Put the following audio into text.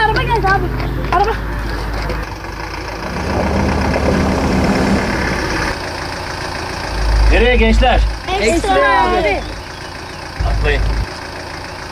araba geldi abi. Araba. Nereye gençler? Ekstra abi. Atlayın.